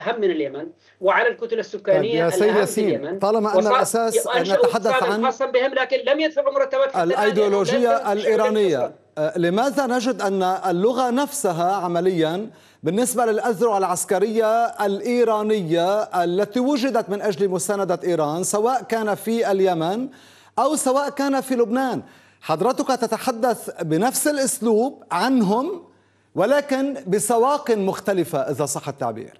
أهم من اليمن، وعلى الكتلة السكانية الأهم في اليمن، طالما أن الأساس نتحدث عن خاصا بهم، لكن لم يدفعوا مرتبات الأيديولوجية الإيرانية، لماذا نجد أن اللغة نفسها عمليا بالنسبة للأذرع العسكرية الإيرانية التي وجدت من أجل مساندة إيران، سواء كان في اليمن أو سواء كان في لبنان، حضرتك تتحدث بنفس الأسلوب عنهم ولكن بسواق مختلفة إذا صح التعبير؟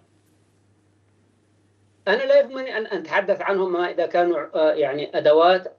أنا لا يهمني أن أتحدث عنهم ما إذا كانوا يعني أدوات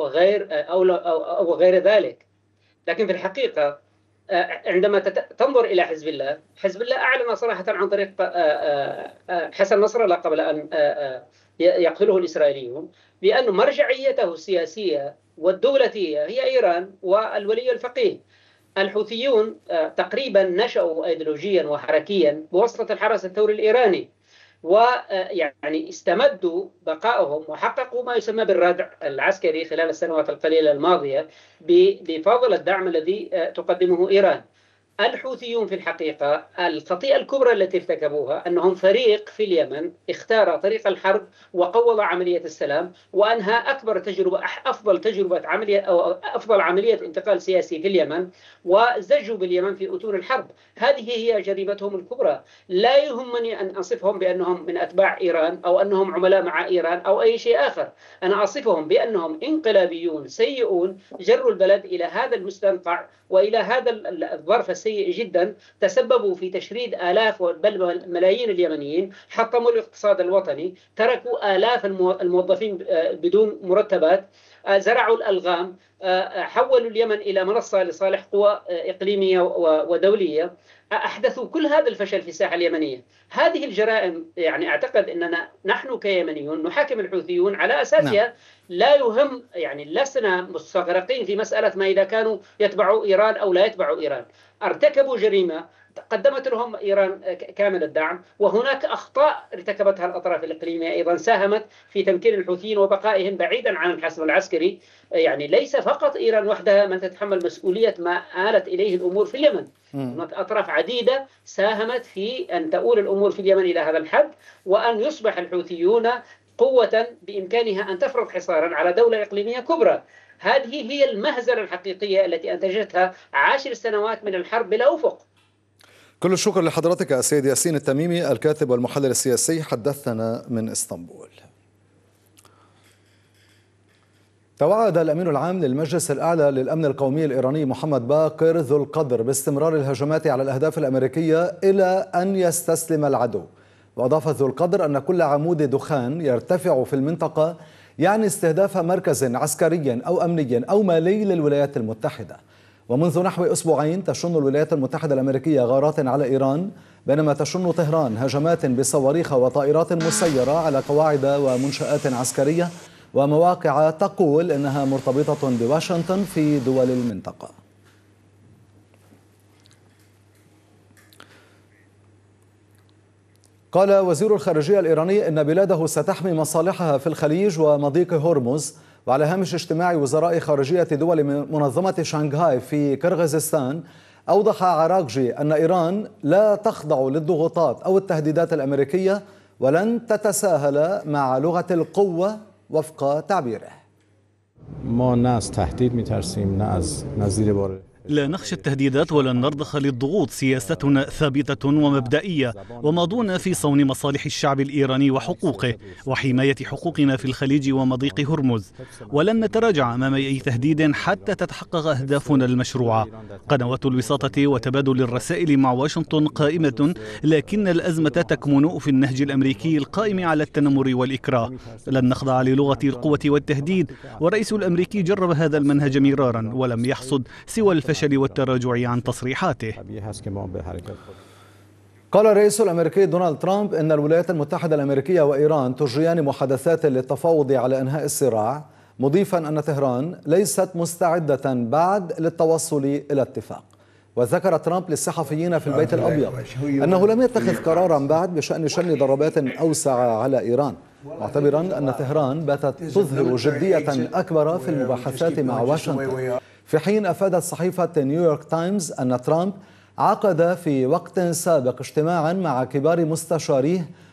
أو غير ذلك، لكن في الحقيقة عندما تنظر إلى حزب الله أعلن صراحة عن طريق حسن نصر الله قبل أن يقتله الإسرائيليون بأن مرجعيته السياسية والدولتية هي إيران والولي الفقيه. الحوثيون تقريبا نشأوا أيديولوجيا وحركيا بواسطة الحرس الثوري الإيراني، ويعني استمدوا بقائهم وحققوا ما يسمى بالردع العسكري خلال السنوات القليلة الماضية بفضل الدعم الذي تقدمه إيران. الحوثيون في الحقيقة الخطيئة الكبرى التي ارتكبوها أنهم فريق في اليمن اختار طريق الحرب وقوض عملية السلام وأنهى أفضل عملية انتقال سياسي في اليمن، وزجوا باليمن في أتون الحرب. هذه هي جريمتهم الكبرى. لا يهمني أن أصفهم بأنهم من أتباع إيران أو أنهم عملاء مع إيران أو أي شيء آخر، أنا أصفهم بأنهم انقلابيون سيئون جروا البلد إلى هذا المستنقع وإلى هذا الظرف السيء جدا، تسببوا في تشريد آلاف بل ملايين اليمنيين، حطموا الاقتصاد الوطني، تركوا آلاف الموظفين بدون مرتبات، زرعوا الألغام، حولوا اليمن إلى منصة لصالح قوى إقليمية ودولية، أحدثوا كل هذا الفشل في الساحة اليمنية. هذه الجرائم يعني أعتقد أننا نحن كيمنيون نحاكم الحوثيون على أساسها. لا يهم، يعني لسنا مستغرقين في مسألة ما إذا كانوا يتبعوا إيران أو لا يتبعوا إيران. ارتكبوا جريمة قدمت لهم إيران كامل الدعم، وهناك أخطاء ارتكبتها الأطراف الإقليمية أيضا ساهمت في تمكين الحوثيين وبقائهم بعيدا عن الحسم العسكري. يعني ليس فقط إيران وحدها من تتحمل مسؤولية ما آلت إليه الأمور في اليمن، هناك أطراف عديدة ساهمت في أن تؤول الأمور في اليمن إلى هذا الحد، وأن يصبح الحوثيون قوة بإمكانها أن تفرض حصارا على دولة إقليمية كبرى. هذه هي المهزلة الحقيقية التي أنتجتها 10 سنوات من الحرب بلا أفق. كل الشكر لحضرتك السيد ياسين التميمي، الكاتب والمحلل السياسي، حدثنا من اسطنبول. توعد الأمين العام للمجلس الأعلى للأمن القومي الإيراني محمد باقر ذو القدر باستمرار الهجمات على الأهداف الأمريكية إلى أن يستسلم العدو. وأضاف ذو القدر أن كل عمود دخان يرتفع في المنطقة يعني استهداف مركز عسكري أو أمني أو مالي للولايات المتحدة. ومنذ نحو أسبوعين تشن الولايات المتحدة الأمريكية غارات على إيران، بينما تشن طهران هجمات بصواريخ وطائرات مسيرة على قواعد ومنشآت عسكرية ومواقع تقول إنها مرتبطة بواشنطن في دول المنطقة. قال وزير الخارجية الإيراني إن بلاده ستحمي مصالحها في الخليج ومضيق هرمز. وعلى هامش اجتماع وزراء خارجية دول منظمة شانغهاي في كرغيزستان، أوضح عراقجي أن إيران لا تخضع للضغوطات أو التهديدات الأمريكية ولن تتساهل مع لغة القوة وفق تعبيره. لا نخشى التهديدات ولا نرضخ للضغوط، سياستنا ثابتة ومبدئية وماضون في صون مصالح الشعب الإيراني وحقوقه وحماية حقوقنا في الخليج ومضيق هرمز، ولن نتراجع أمام أي تهديد حتى تتحقق أهدافنا المشروعة. قنوات الوساطة وتبادل الرسائل مع واشنطن قائمة، لكن الأزمة تكمن في النهج الأمريكي القائم على التنمر والإكراه. لن نخضع للغة القوة والتهديد، والرئيس الأمريكي جرب هذا المنهج مرارا ولم يحصد سوى الفشل والتراجع عن تصريحاته. قال الرئيس الأمريكي دونالد ترامب إن الولايات المتحدة الأمريكية وإيران تجريان محادثات للتفاوض على إنهاء الصراع، مضيفا أن طهران ليست مستعدة بعد للتوصل إلى اتفاق. وذكر ترامب للصحفيين في البيت الأبيض أنه لم يتخذ قرارا بعد بشأن شن ضربات أوسع على إيران، معتبرا أن طهران باتت تظهر جدية أكبر في المباحثات مع واشنطن. في حين أفادت صحيفة نيويورك تايمز أن ترامب عقد في وقت سابق اجتماعا مع كبار مستشاريه